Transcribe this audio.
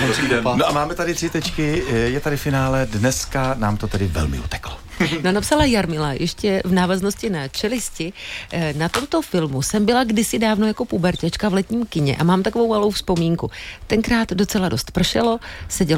No a máme tady 3 tečky, je tady finále, dneska nám to tedy velmi uteklo. No, napsala Jarmila ještě v návaznosti na Čelisti. Na tomto filmu jsem byla kdysi dávno jako pubertěčka v letním kině a mám takovou malou vzpomínku. Tenkrát docela dost pršelo, seděl